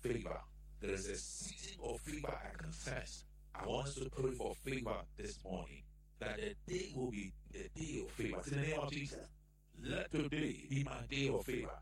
favor. There is a season of favor I can sense. I want us to pray for favor this morning. That the day will be the day of favor. In the name of Jesus, let today be my day of favor.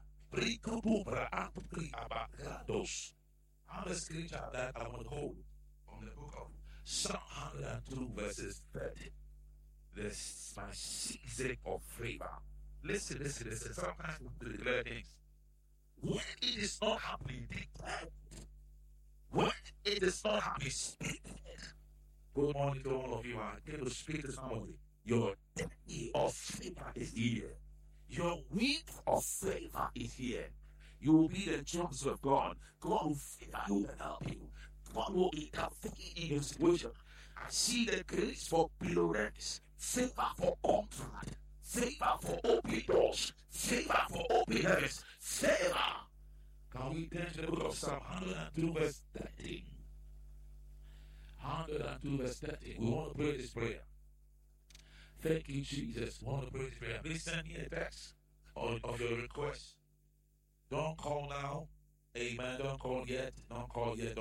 I'm a scripture that I want to hold from the book of Psalm 102 verses 30. This is my season of favor. Listen. Sometimes we declare things. When it is not happening, declare it. When it is not happening, speak it. Good morning to all of you. I came to speak to somebody. Your day of favor is here. Your week of favor is here. You will be the choice of God. God will favor you and help you. God will intervene in your situation. I see the grace for billionaires, favor for contract, favor for open doors, favor for open heavens, favor. Can we turn to the book of Psalm 102 verse 13? 102 verse 13. We want to pray this prayer. Thank you, Jesus. We want to pray this prayer. Please send me a text of your request. Don't call now. Amen. Don't call yet. Don't call yet.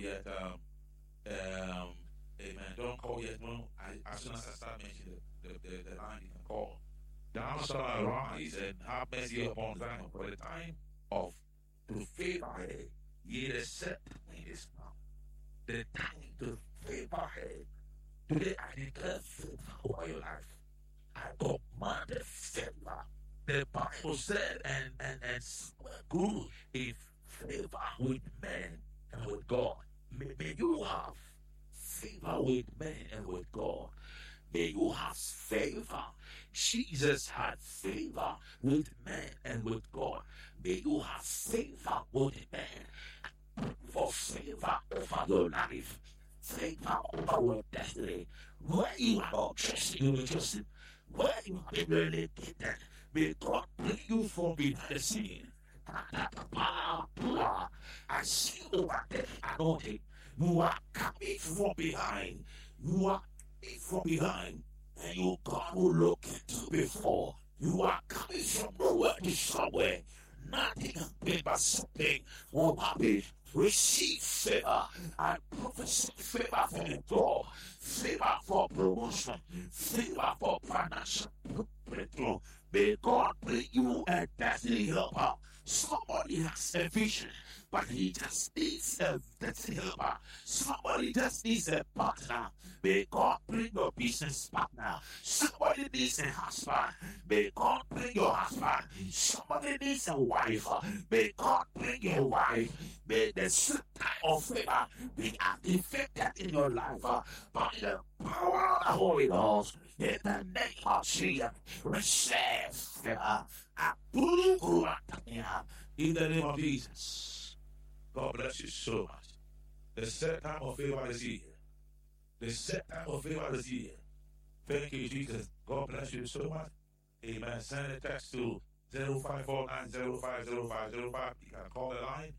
Amen. Don't call yet. No. As soon as I start mentioning the line, you can call. Thou shalt arise and have mercy upon Zion, for the time of to favor her. Ye the set in this mouth. The time to favor her. Today I declare favor over your life. I command favor. The Bible said and grew in favor with men and with God. May you have favor with men and with God. May you have favor. Jesus had favor with men and with God. May you have favor with men. For favor over your life. Favor over your destiny. Where you are not trusting, you will trust Him. Where you have been relegated, may God bring you from behind the scene. I see over there anointing. You are coming from behind. You are coming from behind. And you God will look into before. You are coming from nowhere to somewhere. Nothing happened but something will happen. Receive favor. I prophesy favor for the door, favor for promotion, favor for financial breakthrough. May God bring you a destiny helper. Somebody has a vision, but he just needs a destiny helper. Somebody just needs a partner. May God bring your business partner. Somebody needs a husband. May God bring your husband. Somebody needs a wife. May God bring your wife. May the time of favor be activated in your life by the power of the Holy Ghost. In the name of Jesus, receive favor. In the name of Jesus. God bless you so much. The set time of favor is here. The set time of favor is here. Thank you, Jesus. God bless you so much. Amen. Send a text to 0549050505. You can call the line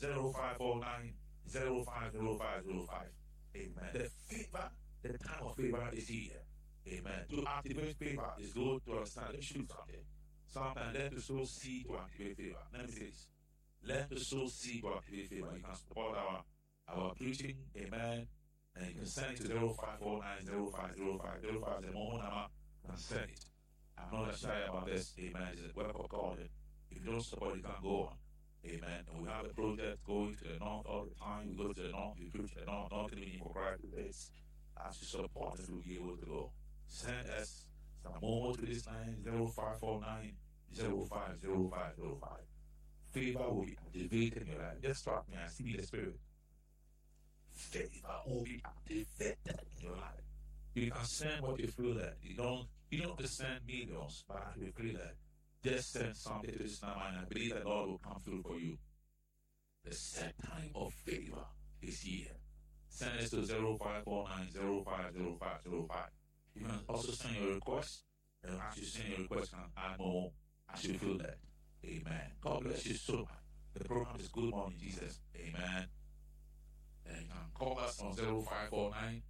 0549050505. Amen. The favor, the time of favor is here. Amen. To activate favor is good to understand. Let me show you something. Sometimes learn to sow seed to activate favor. Let me say this. Learn to sow seed to activate favor. You can support our preaching. Amen. And you can send it to 0549050505. The moment you can send it. I'm not shy about this. Amen. It's a work of God. If you don't support, you can't go on. Amen. And we have a project going to the north all the time. We go to the north, we preach the north, nothing we need for Christ. As you support us, we'll be able to go. Send us some more to this line 0549 050505. Favor will be activated in your life. Just trust me, I see the Spirit. Favor will be activated in your life. You can send what you feel that. You don't have to send millions, but if you feel that, just send something to this number and I believe that God will come through for you. The set time of favor is here. Send us to 0549 050505. You can also send your request. And as you send your request, can add more as you feel that. Amen. God bless you so much. The program is Good Morning Jesus. Amen. And you can call us on 0549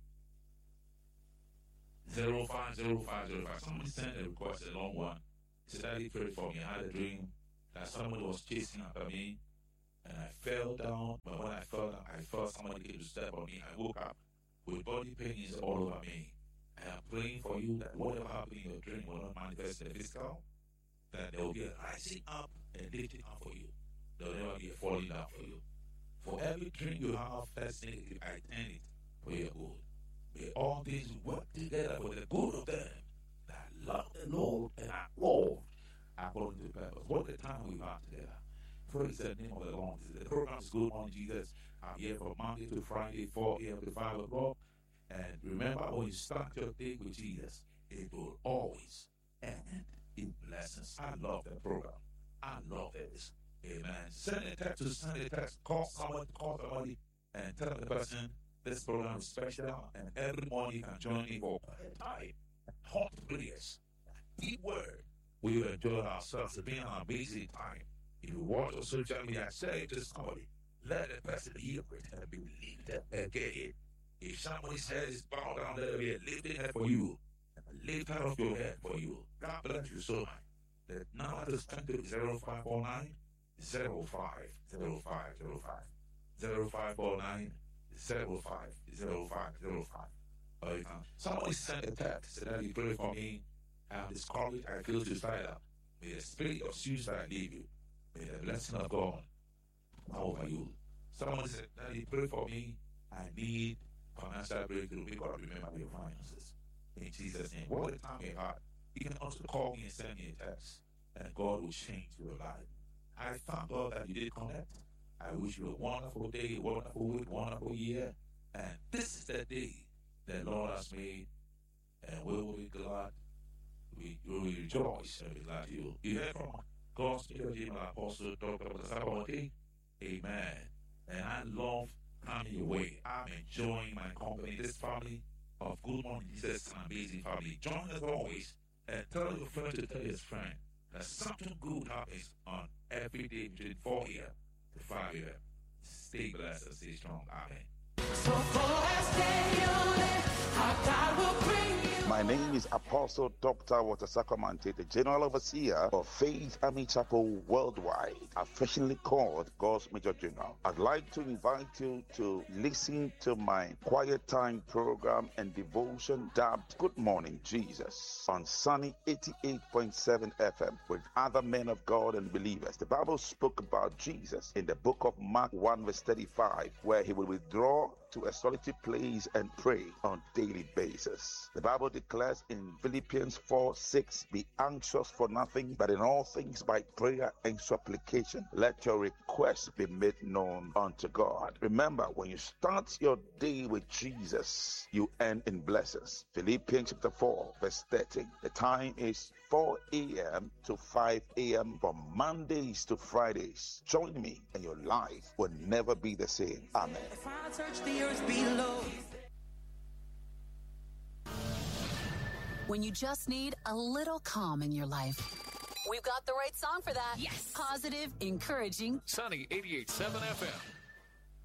050505. Somebody sent a request, a long one. He said, Daddy, pray for me. I had a dream that somebody was chasing after me and I fell down. But when I felt somebody came to step on me. I woke up with body pains all over me. I am praying for you that whatever happened in your dream will not manifest in the physical, that there will be a rising up and lifting up for you. There will never be a falling down for you. For every dream you have that's negative, I turn it for your good. May all things work together for the good of them that love the Lord and are called according to the purpose. What a time we have together. Praise the name of the Lord. The program is Good Morning Jesus. I'm here from Monday to Friday, 4 a.m. to 5 o'clock. And remember, when you start your day with Jesus, it will always end in blessings. I love that program. I love this. Amen. Send a text, call somebody, and tell the person this program is special, and every morning you can join me for quiet time, hot prayers, deep word. We will enjoy ourselves. It's been an amazing time. If you watch on social media, say it to somebody. Let the person hear it and believe it again. If somebody's head is bowed down, let it be a lifting head for you. And a lift out of your head for you. God bless you so much. The number to spend is 0549 050505. 0549 0505. Somebody sent a text, said that you pray for me. I'm discouraged, I feel suicidal. May the spirit of suicide leave you. May the blessing of God come over you. Someone said that you pray for me. I need financial breakthrough. May God remember your finances. In Jesus' name. What a time you had. You can also call me and send me a text, and God will change your life. I thank God that you did connect. I wish you a wonderful day, wonderful week, wonderful year. And this is the day the Lord has made, and we will be glad. We will rejoice and be glad you. You heard from God's General Apostle Dr. Sakwati. Amen. And I love coming your way. I'm enjoying my company. This family of Good Morning Jesus is an amazing family. Join us always and tell your friend to tell his friend that something good happens on every day between 4 a.m. to 5 a.m. Stay blessed and stay strong. Amen. So for us, stay on it, our God will bring you. My name is Apostle Dr. Walter Sacramante, the General Overseer of Faith Army Chapel Worldwide, affectionately called God's Major General. I'd like to invite you to listen to my quiet time program and devotion dubbed Good Morning Jesus on Sunny 88.7 FM with other men of God and believers. The Bible spoke about Jesus in the book of Mark 1 verse 35, where he will withdraw to a solitary place and pray on daily basis. The Bible declares in Philippians 4:6, be anxious for nothing, but in all things by prayer and supplication, let your requests be made known unto God. Remember, when you start your day with Jesus, you end in blessings. Philippians chapter 4 verse 13. The time is 4 a.m. to 5 a.m. from Mondays to Fridays. Join me and your life will never be the same. Amen. If I search the earth below. When you just need a little calm in your life, we've got the right song for that. Yes. Positive, encouraging. Sunny 88.7 FM.